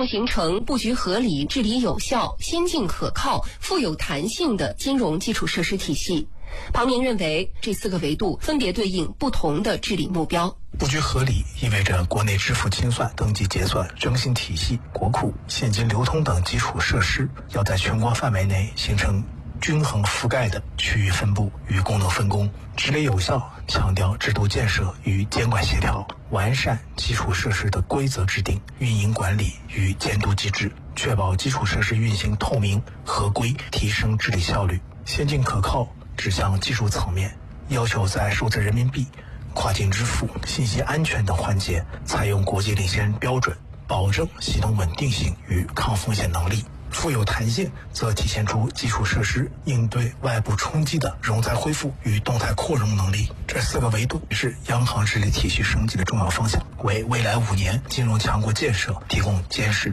望形成布局合理、治理有效、先进可靠、富有弹性的金融基础设施体系。庞明认为，这4个维度分别对应不同的治理目标。 布局合理意味着国内支付清算、登记结算、征信体系、国库、现金流通等基础设施要在全国范围内形成均衡覆盖的区域分布与功能分工。治理有效强调制度建设与监管协调，完善基础设施的规则制定、运营管理与监督机制，确保基础设施运行透明合规，提升治理效率。先进可靠指向技术层面，要求在数字人民币、跨境支付、信息安全等环节采用国际领先标准，保证系统稳定性与抗风险能力。富有弹性则体现出基础设施应对外部冲击的容灾恢复与动态扩容能力。这4个维度是央行治理体系升级的重要方向，为未来5年金融强国建设提供坚实